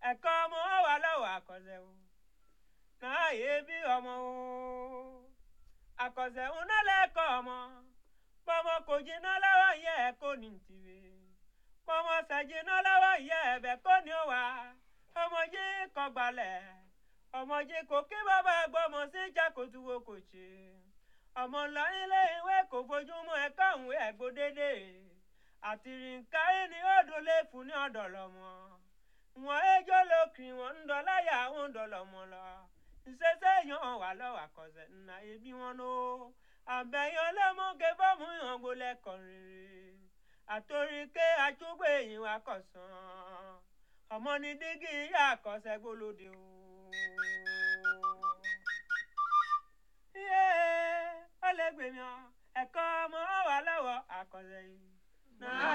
ẹ̀kọ́ ọmọ wà lọ́wọ́ àkọ́sẹ̀ o náà yé bí ọmọ o àkọ́sẹ̀ ń nálẹ́kọ̀ ọmọ pọ́mọ kò jiná lọ́wọ́ yẹ kó ní tìwé pọ́mọ ṣàjìná lọ́wọ́ yẹ ẹ̀bẹ̀ kó ní wá ọmọ yìí kọ́ gbalẹ̀ ọmọ yìí kò kí bàbá gbọ́mọ sí jákòtúwò kò ṣe ọmọ lọ ilé ìwé kò fojúmọ́ ẹ̀kọ́ ìwé ẹ̀gbọ́ dédé àtìrìnkárí ni ó dúlé fún ní ọ̀dọ̀ lọ́mọ wọn ejò lókì wọn ń dọ̀láyà wọn ń dọ̀lọ́mọ lọ ìṣẹ́ṣẹ́ yan wà lọ́wọ́ àkọsẹ̀ nà ebi wọn ló àbẹ̀yàn lẹ́mọ́gẹ́ bọ́mú yàn gbolẹ̀ kàn rere àtòríkè àtúgbò èyí wà kọ̀sán ọmọ ní dígí ìyá àkọsẹ̀ gbólóde o. Iye ọlẹ́gbẹ̀mí ẹ̀kọ́ ọmọ wà lọ́wọ́ àkọsẹ̀ yìí.